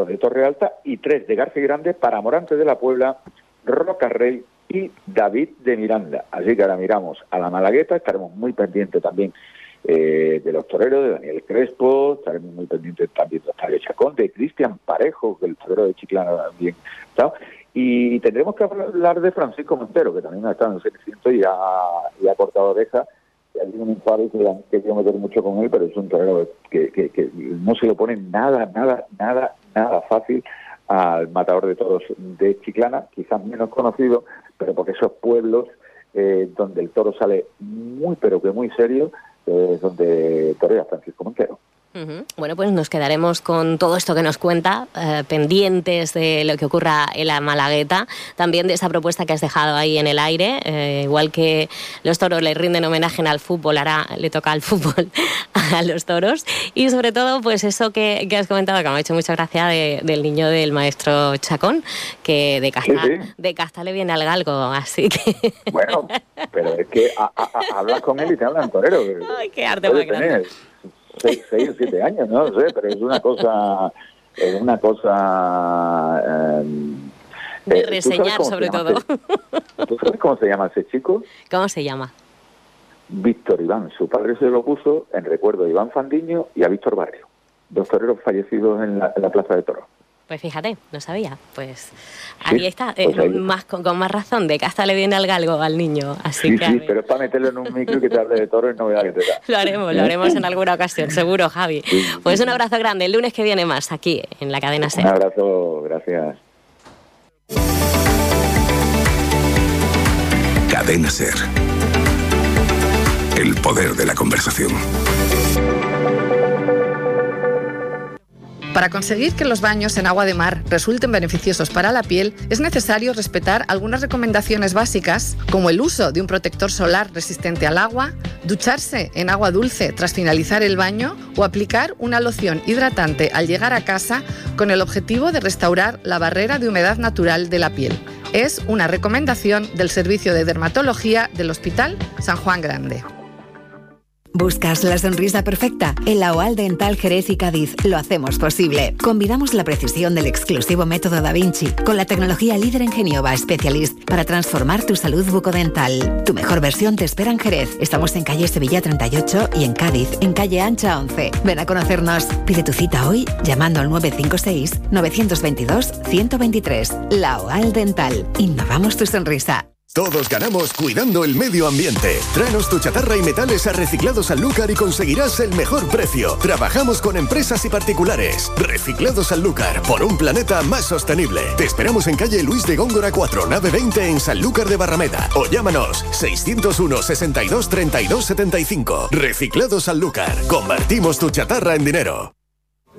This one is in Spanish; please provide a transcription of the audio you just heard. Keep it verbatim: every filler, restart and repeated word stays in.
de Torre Alta y tres de García Grande para Morante de la Puebla, Rocarrey y David de Miranda. Así que ahora miramos a la Malagueta, estaremos muy pendientes también eh, de los toreros, de Daniel Crespo, estaremos muy pendientes también de Octavio Chacón, de Cristian Parejo, que el torero de Chiclana también está. Y tendremos que hablar de Francisco Montero, que también ha estado en el setecientos y ha, y ha cortado oreja. Ha habido un enfado que han querido meter mucho con él, pero es un torero que, que, que no se lo pone nada, nada, nada, nada fácil al matador de toros de Chiclana, quizás menos conocido, pero porque esos pueblos eh, donde el toro sale muy, pero que muy serio, eh, es donde torea Francisco Montero. Uh-huh. Bueno, pues nos quedaremos con todo esto que nos cuenta, eh, pendientes de lo que ocurra en la Malagueta, también de esa propuesta que has dejado ahí en el aire, eh, igual que los toros le rinden homenaje al fútbol, ahora le toca al fútbol a los toros, y sobre todo pues eso que, que has comentado, que me ha hecho mucha gracia de, del niño del maestro Chacón, que de casta, sí, sí. de casta le viene al galgo, así que... Bueno, pero es que a, a, a, hablas con él y te hablan torero. Ay, qué arte más grande. Seis, seis o siete años, no sé, pero es una cosa, es una cosa... Eh, de reseñar, sobre todo. Ese, ¿Tú sabes cómo se llama ese chico? ¿Cómo se llama? Víctor Iván. Su padre se lo puso en recuerdo a Iván Fandiño y a Víctor Barrio, dos toreros fallecidos en la, en la Plaza de Toros. Pues fíjate, no sabía. Pues ahí sí, está, eh, pues ahí. Más, con, con más razón, de casta le viene al galgo al niño. Así sí, que, sí, pero es para meterlo en un micro y que te hable de toros, no novedad que te da. Lo haremos, lo haremos en alguna ocasión, seguro, Javi. Sí, pues sí. Un abrazo grande. El lunes que viene más, aquí, en la cadena SER. Un abrazo, gracias. Cadena SER. El poder de la conversación. Para conseguir que los baños en agua de mar resulten beneficiosos para la piel, es necesario respetar algunas recomendaciones básicas, como el uso de un protector solar resistente al agua, ducharse en agua dulce tras finalizar el baño o aplicar una loción hidratante al llegar a casa con el objetivo de restaurar la barrera de humedad natural de la piel. Es una recomendación del Servicio de Dermatología del Hospital San Juan Grande. ¿Buscas la sonrisa perfecta? En la O A L Dental Jerez y Cádiz lo hacemos posible. Combinamos la precisión del exclusivo método Da Vinci con la tecnología líder en Geniova Specialist para transformar tu salud bucodental. Tu mejor versión te espera en Jerez. Estamos en calle Sevilla treinta y ocho y en Cádiz, en calle Ancha once. Ven a conocernos. Pide tu cita hoy llamando al nueve cinco seis, nueve dos dos, uno cero dos tres. La O A L Dental. Innovamos tu sonrisa. Todos ganamos cuidando el medio ambiente. Tráenos tu chatarra y metales a Reciclados Sanlúcar y conseguirás el mejor precio. Trabajamos con empresas y particulares. Reciclados Sanlúcar, por un planeta más sostenible. Te esperamos en calle Luis de Góngora cuatro, nave veinte en Sanlúcar de Barrameda. O llámanos seiscientos uno, sesenta y dos, treinta y dos, setenta y cinco. Reciclados Sanlúcar. Convertimos tu chatarra en dinero.